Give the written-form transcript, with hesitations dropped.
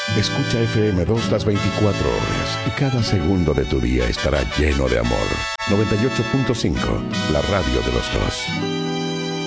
Escucha FM2 las 24 horas y cada segundo de tu día estará lleno de amor. 98.5, la radio de los dos.